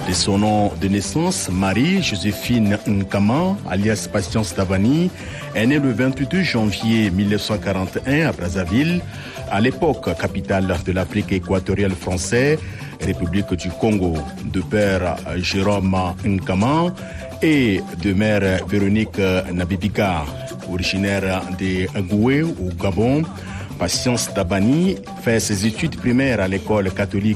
De son nom de naissance, Marie-Joséphine Nkama, alias Patience Tabani, est née le 22 janvier 1941 à Brazzaville, à l'époque capitale de l'Afrique équatoriale française, République du Congo, de père Jérôme Nkama et de mère Véronique Nabibika, originaire de Ngoué au Gabon. Patience Tabani fait ses études primaires à l'école catholique